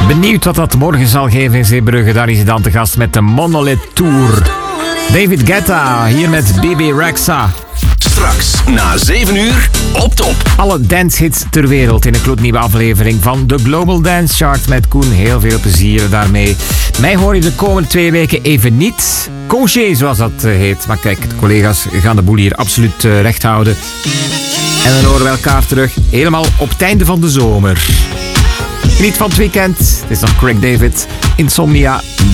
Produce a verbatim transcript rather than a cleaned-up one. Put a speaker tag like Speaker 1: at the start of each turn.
Speaker 1: Benieuwd wat dat morgen zal geven in Zeebrugge. Daar is hij dan te gast met de Monolith Tour. David Guetta, hier met B B Rexha.
Speaker 2: Straks na zeven uur op top.
Speaker 1: Alle dancehits ter wereld in een gloednieuwe aflevering van de Global Dance Chart met Koen. Heel veel plezier daarmee. Mij hoor je de komende twee weken even niet. Congé, zoals dat heet. Maar kijk, de collega's gaan de boel hier absoluut recht houden. En dan horen we elkaar terug helemaal op het einde van de zomer. Geniet van het weekend. Het is nog Craig David, Insomnia.